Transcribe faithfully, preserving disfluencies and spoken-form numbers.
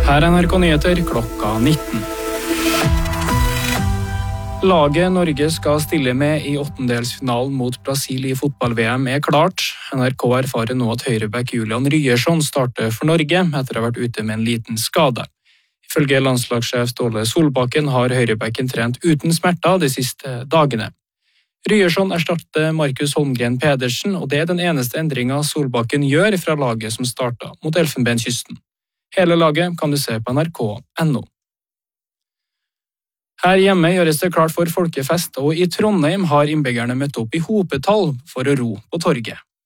Her er N R K Nyheter klokka nitten. Laget Norge skal stille med i åttendelsfinalen mot Brasil i fotball-V M er klart. N R K erfarer nå at høyreback Julian Ryerson starter for Norge etter å ha vært ute med en liten skade. Ifølge landslagssjef Ståle Solbakken har høyrebacken trent uten smerter de siste dagene. Ryerson erstatter Markus Holmgren Pedersen, og det er den eneste endringen Solbakken gjør fra laget som startet mot Elfenbenskysten. Hele laget kan du se på N R K punktum N O. Her hjemme gjøres det klart for folkefest, og i Trondheim har innbyggerne møtt opp i hopetall for å ro på torget.